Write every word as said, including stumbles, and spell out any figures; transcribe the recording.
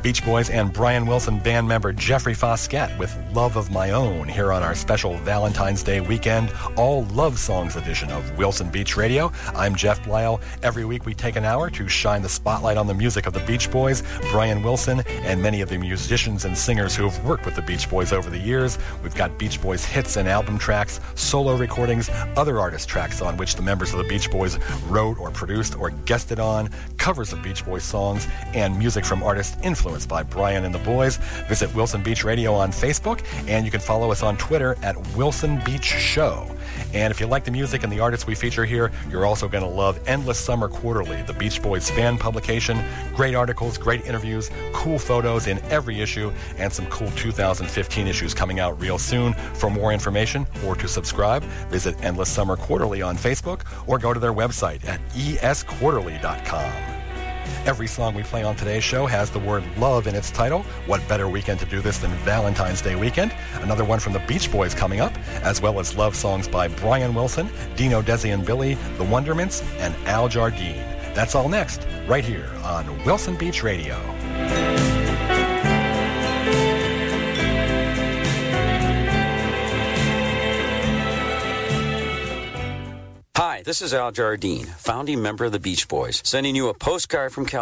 Beach Boys and Brian Wilson band member Jeffrey Foskett with Love of My Own here on our special Valentine's Day weekend, all love songs edition of Wilson Beach Radio. I'm Jeff Lyle. Every week we take an hour to shine the spotlight on the music of the Beach Boys, Brian Wilson, and many of the musicians and singers who have worked with the Beach Boys over the years. We've got Beach Boys hits and album tracks, solo recordings, other artist tracks on which the members of the Beach Boys wrote or produced or guested on, covers of Beach Boys songs, and music from artists influenced by Brian and the Boys. Visit Wilson Beach Radio on Facebook, and you can follow us on Twitter at Wilson Beach Show. And if you like the music and the artists we feature here, you're also going to love Endless Summer Quarterly, the Beach Boys fan publication. Great articles, great interviews, cool photos in every issue, and some cool two thousand fifteen issues coming out real soon. For more information or to subscribe, visit Endless Summer Quarterly on Facebook or go to their website at e s quarterly dot com. Every song we play on today's show has the word love in its title. What better weekend to do this than Valentine's Day weekend? Another one from the Beach Boys coming up, as well as love songs by Brian Wilson, Dino Desi and Billy, The Wondermints, and Al Jardine. That's all next, right here on Wilson Beach Radio. Hi, this is Al Jardine, founding member of the Beach Boys, sending you a postcard from California.